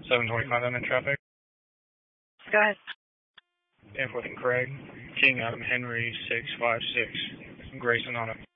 725, I'm in traffic. Go ahead. Danforth and Craig. King Adam Henry 656. Grayson on it.